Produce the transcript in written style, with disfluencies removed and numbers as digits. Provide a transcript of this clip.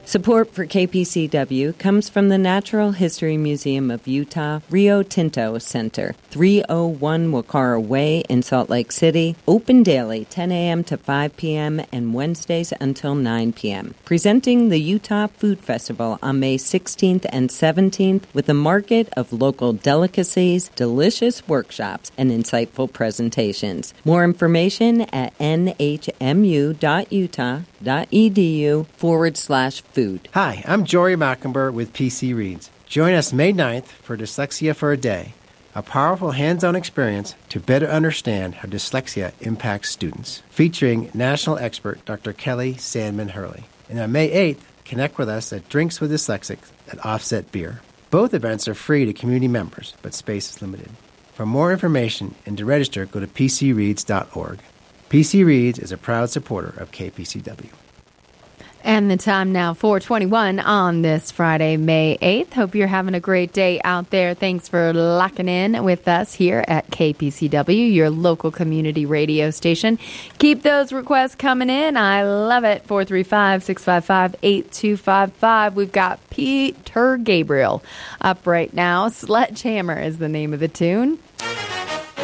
Support for KPCW comes from the Natural History Museum of Utah Rio Tinto Center, 301 Wakara Way in Salt Lake City, open daily 10 a.m. to 5 p.m. and Wednesdays until 9 p.m. Presenting the Utah Food Festival on May 16th and 17th with a market of local delicacies, delicious workshops, and insightful presentations. More information at nhmu.utah.edu/food. Hi, I'm Jory Mockenberg with PC Reads. Join us May 9th for Dyslexia for a Day, a powerful hands-on experience to better understand how dyslexia impacts students, featuring national expert Dr. Kelly Sandman Hurley. And on May 8th, connect with us at Drinks with Dyslexics at Offset Beer. Both events are free to community members, but space is limited. For more information and to register, go to pcreads.org. PC Reads is a proud supporter of KPCW. And the time now, 4:21 on this Friday, May 8th. Hope you're having a great day out there. Thanks for locking in with us here at KPCW, your local community radio station. Keep those requests coming in. I love it. 435-655-8255. We've got Peter Gabriel up right now. Sledgehammer is the name of the tune.